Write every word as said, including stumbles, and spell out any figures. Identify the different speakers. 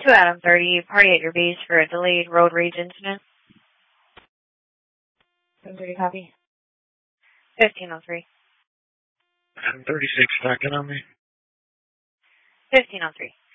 Speaker 1: two Adam thirty, party at your base for a delayed road rage incident. Adam thirty, copy. fifteen oh three.
Speaker 2: Adam thirty-six, stacking on me.
Speaker 1: fifteen oh three.